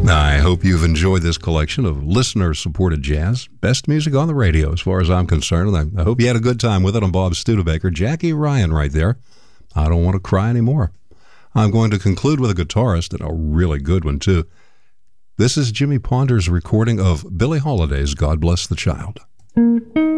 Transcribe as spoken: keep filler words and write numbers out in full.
I hope you've enjoyed this collection of listener-supported jazz. Best music on the radio, as far as I'm concerned. And I hope you had a good time with it. I'm Bob Studebaker. Jackie Ryan right there. I Don't Want to Cry Anymore. I'm going to conclude with a guitarist, and a really good one, too. This is Jimmy Ponder's recording of Billie Holiday's God Bless the Child.